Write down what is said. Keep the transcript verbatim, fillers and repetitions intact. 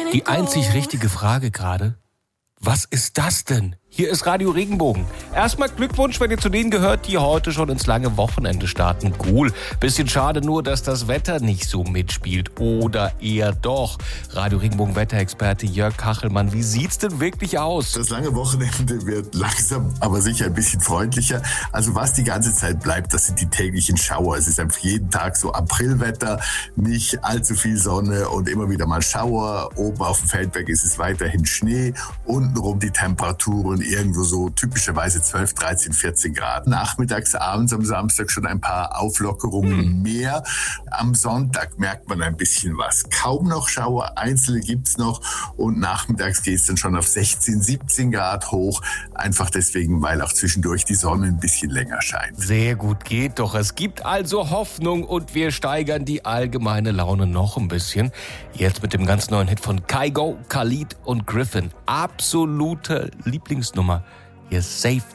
Die einzig richtige Frage gerade: Was ist das denn? Hier ist Radio Regenbogen. Erstmal Glückwunsch, wenn ihr zu denen gehört, die heute schon ins lange Wochenende starten. Cool. Bisschen schade nur, dass das Wetter nicht so mitspielt. Oder eher doch. Radio Regenbogen Wetterexperte Jörg Kachelmann, wie sieht's denn wirklich aus? Das lange Wochenende wird langsam, aber sicher ein bisschen freundlicher. Also was die ganze Zeit bleibt, das sind die täglichen Schauer. Es ist einfach jeden Tag so Aprilwetter, nicht allzu viel Sonne und immer wieder mal Schauer. Oben auf dem Feldberg ist es weiterhin Schnee. Untenrum die Temperaturen irgendwo so typischerweise zwölf, dreizehn, vierzehn Grad. Nachmittags, abends am Samstag schon ein paar Auflockerungen hm. mehr. Am Sonntag merkt man ein bisschen was. Kaum noch Schauer, einzelne gibt's noch und nachmittags geht's dann schon auf sechzehn, siebzehn Grad hoch. Einfach deswegen, weil auch zwischendurch die Sonne ein bisschen länger scheint. Sehr gut, geht doch. Es gibt also Hoffnung und wir steigern die allgemeine Laune noch ein bisschen. Jetzt mit dem ganz neuen Hit von Kygo, Khalid und Griffin. Absolute Lieblingsnummer. Hier Save